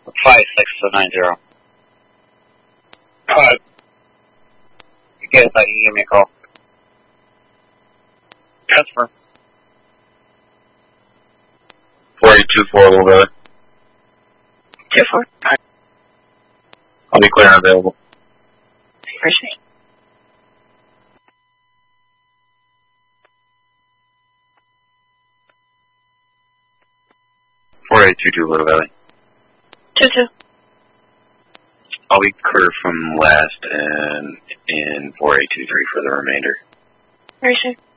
5690. Hi. Yes, I can give me a call. Customer. 4824 Little Valley. 24. I'll be clear and available. Appreciate it. 4822 Little Valley. 22. I'll be clear from last and in 4823 for the remainder. Appreciate it.